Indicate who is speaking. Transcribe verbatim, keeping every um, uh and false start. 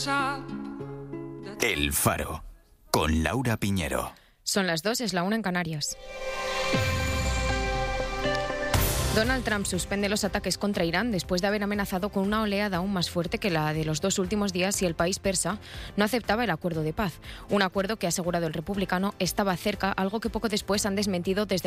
Speaker 1: El Faro, con Laura Piñero.
Speaker 2: Son las dos, es la una en Canarias. Donald Trump suspende los ataques contra Irán después de haber amenazado con una oleada aún más fuerte que la de los dos últimos días si el país persa no aceptaba el acuerdo de paz. Un acuerdo que, ha asegurado el republicano, estaba cerca, algo que poco después han desmentido desde